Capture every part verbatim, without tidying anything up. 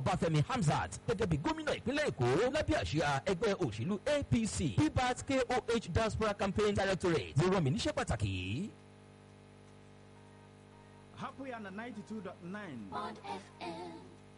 Ọbáfẹ́mi Hamzat gẹ́gẹ́ bí gómìnà ìpínlẹ̀ Èkó lábẹ́ àsíá ẹgbẹ́ òṣèlú A P C P B A T K O H Diaspora Campaign Directorate ló rán mi níṣẹ́ pàtàkì yìí. Happy on the ninety-two point nine. Bond F M.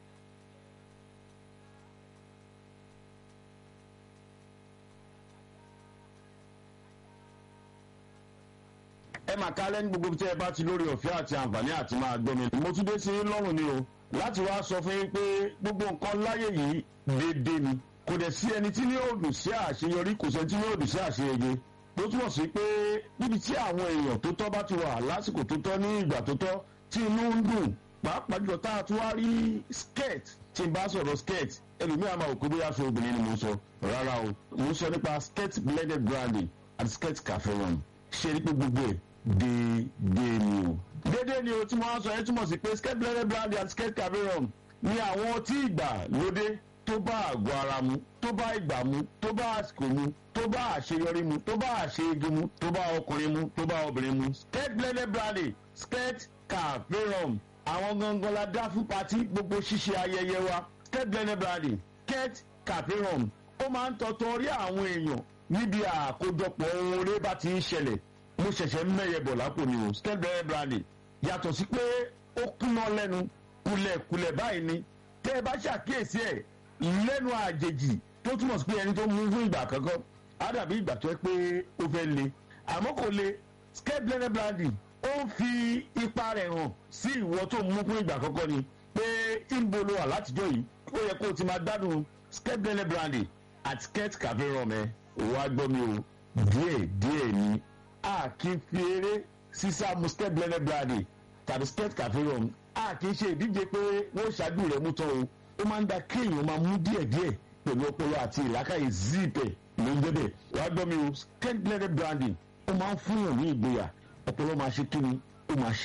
ẹ máa kálẹ̀ ní gbogbo tí ẹ bá ti lórí ọ̀fẹ́ àti àǹfààní àti máa gbọ́ mi. mo tún dé sí lọ́rùn ni o láti wá sọ fún yín pé gbogbo nǹkan láyé yìí déédéé ni kò dẹ̀ sí ẹni tí ní òòdù sí àṣeyọrí kò sẹ́ni tí ní òòdù sí àṣeyege tó túmọ̀ sí pé níbi tí àwọn èèyàn tó tọ́ bá ti wà lásìkò tó tọ́ ní ìgbà tó tọ́ tí inú ń dùn pàápàá jùlọ tá a tún wá rí skirt tí n bá sọ̀rọ̀ skirt ẹlòmíràn máa wò pé bóyá aṣọ obìnrin ni mo sọ rárá o mo sọ nípa skirt blended branding àti skirt cafe run ṣe ní pé gbogbo ẹ̀ déédéé ni o. déédéé ni o tí mo wá sọ yẹn túmọ̀ sí pé skirt blended branding àti skirt cafe run ni àwọn ọtí ìgbàlódé tó bá àgọ́ ara mu tó bá ìgbà mu tó bá àsìkò mu tó bá àṣeyọrí mu tó bá àṣeyege mu tó bá ọkùnrin mu tó bá obìnrin mu. skirt blended branding skirt cafe run àwọn gangan la dá fún patí gbogbo ṣíṣe ayẹyẹ wa. skirt blended branding skirt cafe run ó máa ń tọ́tọ́ rí àwọn èèyàn níbi àkójọpọ̀ ohun eré bá ti ń ṣẹlẹ̀ mo ṣẹ̀ṣẹ̀ ń mẹ́yẹ bọ̀ lápò ni o. skirt blended branding yàtọ̀ sí pé ó kúná lẹ́nu kulẹ̀kulẹ̀ báyìí ni tẹ́ ẹ bá ṣàkíyèsí ẹ̀ lẹ́nu àjèjì tó túmọ̀ sí pé ẹni tó mú fún ìgbà kankan á dàbí ìgbà tó ẹ pé ó fẹ́ le àmọ́ kò le. skirt blended branding ó ń fi ipa rẹ̀ hàn sí ìwọ tó mú fún ìgbà kankan ni pé ìbò ló wà látijọ́ yìí ó yẹ kó o ti máa gbádùn skirt blended branding àti skirt cafe run ẹ wá gbọ́ mi o díẹ̀ díẹ̀ ni a kì í fi eré sísá mu skirt blended branding tàbí skirt cafe run a kì í ṣe ìdíje pé wọ́n ṣáájú rẹ̀ mú tán o ó máa ń da kéèyàn máa mú díẹ̀díẹ̀ pẹ̀lú ọpọlọ àti ìlàkàyè zipẹ̀ ló ń débẹ̀ wá gbọ́ mi o skirt blended branding ó máa ń fúnyàn ní ìgboyà ọpọlọ máa ṣe kíni ó máa ṣe.